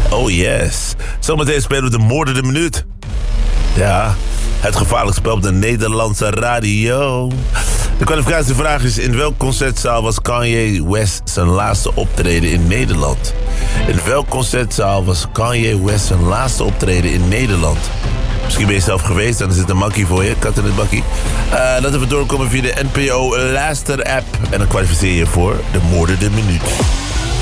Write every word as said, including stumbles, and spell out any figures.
Oh yes. Zometeen spelen we de moordende minuut. Ja, het gevaarlijk spel op de Nederlandse radio. De kwalificatievraag is: in welk concertzaal was Kanye West zijn laatste optreden in Nederland? In welk concertzaal was Kanye West zijn laatste optreden in Nederland? Misschien ben je zelf geweest, dan is het een makkie voor je. Kat in het bakkie. Uh, laten we doorkomen via de N P O Luister app. En dan kwalificeer je voor de moordende minuut.